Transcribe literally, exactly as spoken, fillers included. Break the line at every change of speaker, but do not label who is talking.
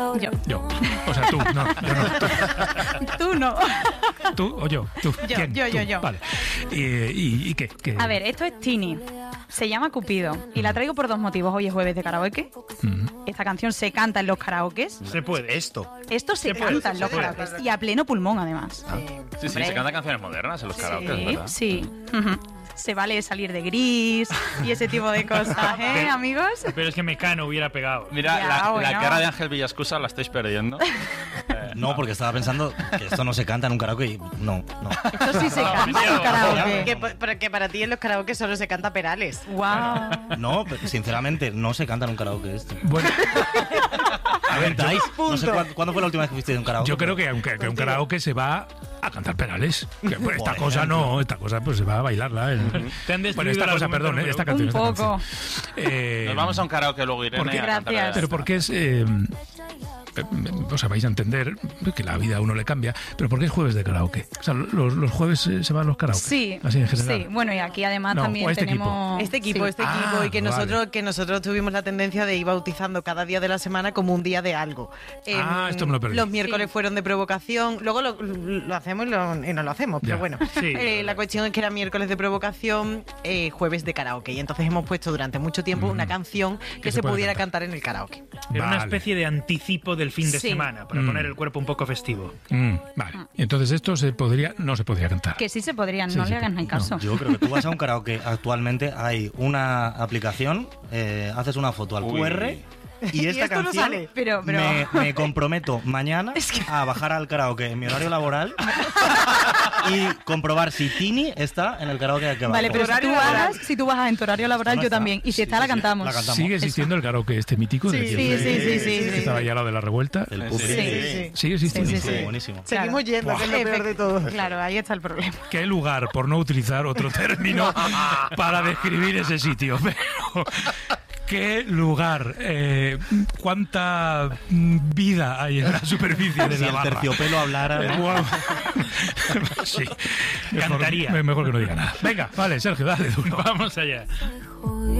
Yo.
Yo. O sea, tú, no, yo no.
Tú no.
¿Tú o yo? ¿Tú?
Yo,
¿Quién?
yo,
Tú.
yo, yo.
Vale. ¿Y, y, y qué, qué?
A ver, esto es Tini. Se llama Cupido. Y la traigo por dos motivos. Hoy es jueves de karaoke.
Mm.
Esta canción se canta en los karaokes.
Se puede.
Esto.
Esto se,
Se
canta
puede,
en
se
los
puede.
karaokes. Y a pleno pulmón, además.
Sí, sí, se cantan canciones modernas en los karaoke,
Sí,
¿verdad?
sí. Ujú. Se vale salir de gris y ese tipo de cosas, ¿eh, amigos?
Pero es que Mecano hubiera pegado.
Mira,
Ya,
la,
bueno.
la cara de Ángel Villascusa la estáis perdiendo. Eh,
No, porque estaba pensando que esto no se canta en un karaoke y no, no.
Esto sí se
No,
canta en
tío,
un karaoke.
Que, pa- pero que para ti en los karaoke solo se canta Perales.
Wow.
No, pero sinceramente, no se canta en un karaoke esto.
Bueno,
A ver, Dais, no sé
Punto.
cuándo, ¿cuándo fue la última vez que fuiste de un karaoke?
yo creo que aunque que un karaoke se va a cantar Perales. Que, pues, esta
Por
cosa
ejemplo.
no, esta cosa pues se va a bailarla. El-
Te han destruido
bueno, esta
el
cosa,
argumento
perdón,
número
esta
uno.
canción.
Un
esta
poco.
canción. Eh,
Nos vamos a un karaoke luego, Irene.
¿por qué?
a cantar
Gracias.
esta.
Pero porque es... Eh, eh, o sea, vais a entender que la vida a uno le cambia, pero ¿por qué es jueves de karaoke? O sea, los, los jueves eh, se van los karaoke.
Sí,
Así en general.
sí. Bueno, y aquí además
No,
también
o este
tenemos...
Este equipo,
Sí.
este
Ah,
equipo, y que
vale.
nosotros, que nosotros tuvimos la tendencia de ir bautizando cada día de la semana como un día de algo.
Ah, esto me lo perdí.
Los miércoles
Sí.
fueron de provocación, luego lo, lo hacemos y, lo- y no lo hacemos, pero
Ya.
bueno.
Sí.
Eh, la cuestión es que era miércoles de provocación, eh, jueves de karaoke. Y entonces hemos puesto durante mucho tiempo una canción que,
Que se
se,
puede
pudiera
cantar.
cantar en el karaoke.
Era una
Vale.
especie de anticipo del fin de
Sí.
semana, para
Mm.
poner el cuerpo un poco festivo.
Mm, vale. Entonces esto se podría, no se podría cantar.
Que sí se podrían,
Sí,
no
sí,
le hagan
no.
caso.
Yo creo que tú vas a un karaoke actualmente, hay una aplicación, eh, haces una foto al
Uy.
Q R y esta
esto no
canción
sale.
Pero- pero-
Me, me comprometo mañana
Es que-
a bajar al karaoke en mi horario laboral y comprobar si Tini está en el karaoke de aquí abajo.
Vale, pero si
Horario
tú,
laboral.
bajas, si tú bajas en tu horario laboral,
No
yo
está.
también. Y si
Sí,
está,
sí,
la
sí,
cantamos.
la cantamos.
¿Sigue existiendo el karaoke este mítico?
Sí,
del que-
sí, sí, sí, sí,
que
sí.
estaba ya al lado de la revuelta.
El
Sí,
público.
sí, sí.
Sigue existiendo.
Sí, sí,
Buenísimo,
sí.
buenísimo.
Seguimos yendo, que es lo peor de todo.
Claro, ahí está el problema.
¿Qué lugar, por no utilizar otro término, para describir ese sitio? Pero, ¿qué lugar? Eh, ¿Cuánta mm, vida hay en la superficie de
Si
la
el
barra?
terciopelo hablara,
Eh,
¿no?
guau. Sí. Mejor,
Cantaría.
Mejor que no diga nada. Venga, vale, Sergio, dale duro.
Vamos allá.